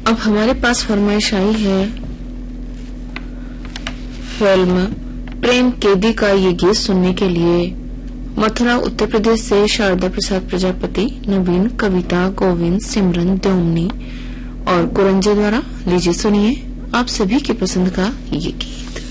अब हमारे पास फरमाइश आई है फिल्म प्रेम कैदी का ये गीत सुनने के लिए। मथुरा उत्तर प्रदेश से शारदा प्रसाद प्रजापति, नवीन, कविता, गोविंद, सिमरन, द्योमनी और कुरंजे द्वारा। लीजिए सुनिए आप सभी की पसंद का ये गीत।